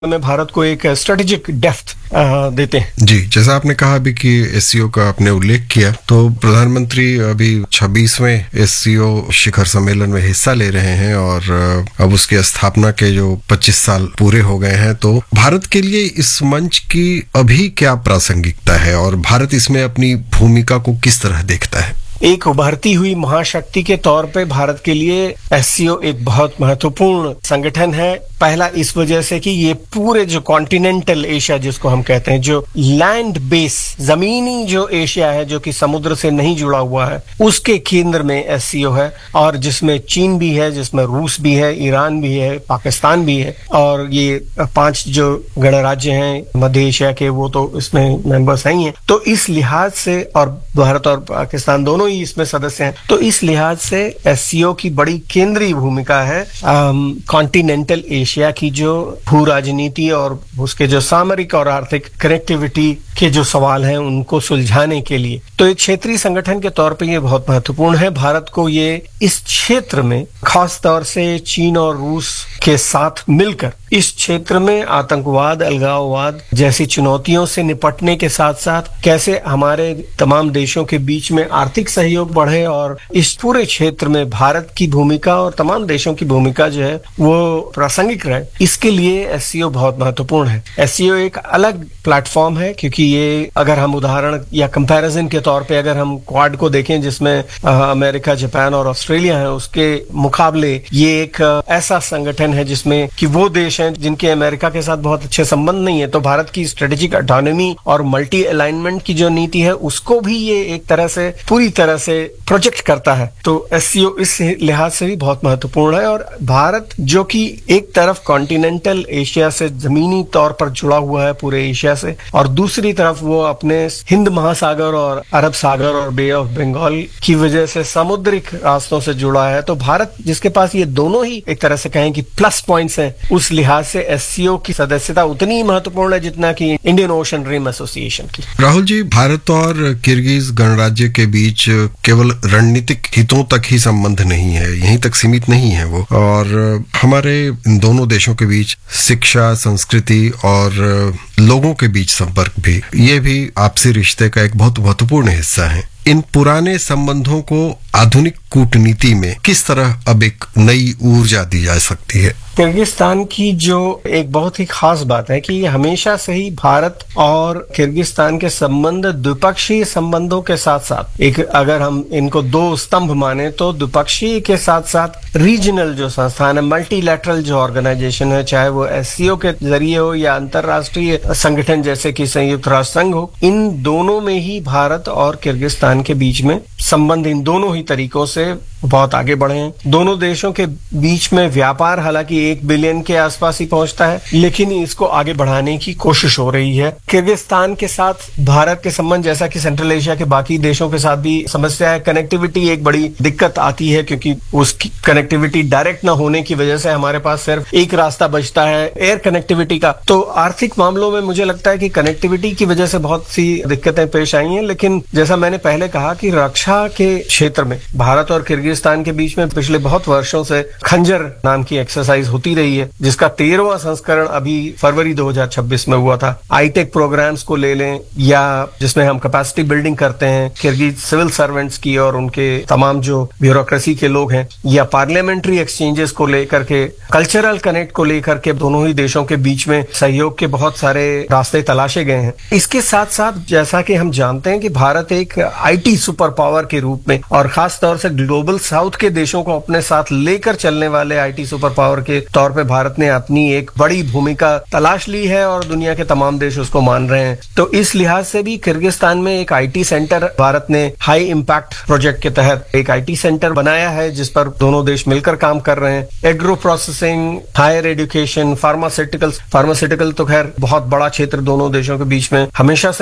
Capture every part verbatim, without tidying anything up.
में भारत को एक स्ट्रेटेजिक डेप्थ देते हैं। जी, जैसा आपने कहा अभी कि एससीओ का आपने उल्लेख किया, तो प्रधानमंत्री अभी छब्बीसवें एससीओ शिखर सम्मेलन में हिस्सा ले रहे हैं और अब उसकी स्थापना के जो पच्चीस साल पूरे हो गए हैं, तो भारत के लिए इस मंच की अभी क्या प्रासंगिकता है और भारत इसमें अपनी भूमिका को किस तरह देखता है? एक उभरती हुई महाशक्ति के तौर पे भारत के लिए एससीओ एक बहुत महत्वपूर्ण संगठन है। पहला इस वजह से कि ये पूरे जो कॉन्टिनेंटल एशिया जिसको हम कहते हैं, जो लैंड बेस जमीनी जो एशिया है जो कि समुद्र से नहीं जुड़ा हुआ है, उसके केंद्र में एससीओ है और जिसमें चीन भी है, जिसमें रूस भी है, ईरान भी है, पाकिस्तान भी है और ये पांच जो गणराज्य हैं मध्य एशिया के वो तो इसमें मेंबर्स ही हैं। तो इस लिहाज से और भारत और पाकिस्तान दोनों ही इसमें सदस्य हैं, तो इस लिहाज से एससीओ की बड़ी केंद्रीय भूमिका है कॉन्टिनेंटल एशिया की जो भू राजनीति और उसके जो सामरिक और आर्थिक कनेक्टिविटी के जो सवाल हैं उनको सुलझाने के लिए। तो एक क्षेत्रीय संगठन के तौर पे ये बहुत महत्वपूर्ण है। भारत को ये इस क्षेत्र में खास तौर से चीन और रूस के साथ मिलकर इस क्षेत्र में आतंकवाद, अलगाववाद जैसी चुनौतियों से निपटने के साथ साथ कैसे हमारे तमाम देशों के बीच में आर्थिक सहयोग बढ़े और इस पूरे क्षेत्र में भारत की भूमिका और तमाम देशों की भूमिका जो है वो प्रासंगिक रहे, इसके लिए एससीओ बहुत महत्वपूर्ण है। एससीओ एक अलग प्लेटफॉर्म है क्योंकि ये अगर हम उदाहरण या कंपैरिजन के तौर पे अगर हम क्वाड को देखें जिसमें अमेरिका, जापान और ऑस्ट्रेलिया है, उसके मुकाबले ये एक ऐसा संगठन है जिसमें कि वो देश हैं जिनके अमेरिका के साथ बहुत अच्छे संबंध नहीं है, तो भारत की स्ट्रेटेजिक ऑटोनॉमी और मल्टी अलाइनमेंट की जो नीति है उसको भी ये एक तरह से पूरी तरह से प्रोजेक्ट करता है। तो एससीओ इस लिहाज से भी बहुत महत्वपूर्ण है और भारत जो कि एक तरफ कॉन्टिनेंटल एशिया से जमीनी तौर पर जुड़ा हुआ है पूरे एशिया से और दूसरी तरफ वो अपने हिंद महासागर और अरब सागर और बे ऑफ बंगाल की वजह से समुद्रिक रास्तों से जुड़ा है। तो भारत जिसके पास ये दोनों ही एक तरह से कहें कि प्लस पॉइंट्स हैं, उस लिहाज से एससीओ की सदस्यता उतनी ही महत्वपूर्ण है जितना कि इंडियन ओशन रिम एसोसिएशन की। राहुल जी, भारत और किर्गिज गणराज्य के बीच केवल रणनीतिक हितों तक ही संबंध नहीं है, यहीं तक सीमित नहीं है वो, और हमारे इन दोनों देशों के बीच शिक्षा, संस्कृति और लोगों के बीच संपर्क भी, ये भी आपसी रिश्ते का एक बहुत महत्वपूर्ण हिस्सा है। इन पुराने संबंधों को आधुनिक कूटनीति में किस तरह अब एक नई ऊर्जा दी जा सकती है? किर्गिस्तान की जो एक बहुत ही खास बात है कि हमेशा से ही भारत और किर्गिस्तान के संबंध द्विपक्षीय संबंधों के साथ साथ एक अगर हम इनको दो स्तंभ माने तो द्विपक्षीय के साथ साथ रीजनल जो संस्थान है, मल्टीलैटरल जो ऑर्गेनाइजेशन है, चाहे वो एससीओ के जरिए हो या अंतरराष्ट्रीय संगठन जैसे कि संयुक्त राष्ट्र संघ हो, इन दोनों में ही भारत और किर्गिस्तान के बीच में संबंध इन दोनों ही तरीकों से बहुत आगे बढ़े हैं। दोनों देशों के बीच में व्यापार हालांकि एक बिलियन के आसपास ही पहुंचता है, लेकिन इसको आगे बढ़ाने की कोशिश हो रही है। किर्गिस्तान के साथ भारत के संबंध जैसा कि सेंट्रल एशिया के बाकी देशों के साथ भी समस्या है, कनेक्टिविटी एक बड़ी दिक्कत आती है क्योंकि उसकी कनेक्टिविटी डायरेक्ट ना होने की वजह से हमारे पास सिर्फ एक रास्ता बचता है एयर कनेक्टिविटी का। तो आर्थिक मामलों में मुझे लगता है कि कनेक्टिविटी की वजह से बहुत सी दिक्कतें पेश आई हैं, लेकिन जैसा मैंने पहले कहा कि रक्षा के क्षेत्र में भारत और किर्गिस्तान के बीच में पिछले बहुत वर्षों से खंजर नाम की एक्सरसाइज होती रही है, जिसका तेरहवां संस्करण अभी फरवरी दो हज़ार छब्बीस में हुआ था। आईटेक प्रोग्राम्स को ले लें या जिसमें हम कैपेसिटी बिल्डिंग करते हैं किर्गिज सिविल सर्वेंट्स की और उनके तमाम जो ब्यूरोक्रेसी के लोग हैं, या पार्लियामेंट्री एक्सचेंजेस को लेकर के, कल्चरल कनेक्ट को लेकर के दोनों ही देशों के बीच में सहयोग के बहुत सारे रास्ते तलाशे गए हैं। इसके साथ साथ जैसा कि हम जानते हैं कि भारत एक आईटी सुपर पावर के रूप में और खास तौर से ग्लोबल साउथ के देशों को अपने साथ लेकर चलने वाले आईटी सुपर पावर के तौर पे भारत ने अपनी एक बड़ी भूमिका तलाश ली है और दुनिया के तमाम देश उसको मान रहे हैं। तो इस लिहाज से भी किर्गिस्तान में एक आईटी सेंटर भारत ने हाई इम्पैक्ट प्रोजेक्ट के तहत एक आईटी सेंटर बनाया है जिस पर दोनों देश मिलकर काम कर रहे हैं। Agro processing, higher education, pharmaceuticals pharmaceutical तो खैर बहुत बड़ा क्षेत्र दोनों देशों के बीच में हमेशा से रहा है।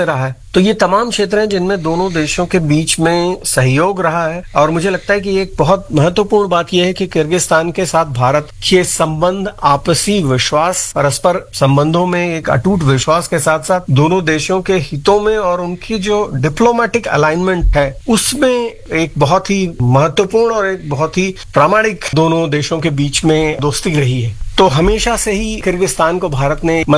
तो ये तमाम क्षेत्र हैं जिनमें दोनों देशों के बीच में सहयोग रहा है और मुझे लगता है कि एक बहुत महत्वपूर्ण बात यह है कि किर्गिस्तान के साथ भारत के संबंध आपसी विश्वास, परस्पर संबंधों में एक अटूट विश्वास के साथ साथ दोनों देशों के हितों में और उनकी जो डिप्लोमेटिक अलाइनमेंट है उसमें एक बहुत ही महत्वपूर्ण और एक बहुत ही प्रामाणिक दोनों देशों के बीच में दोस्ती रही है। तो हमेशा से ही किर्गिस्तान को भारत ने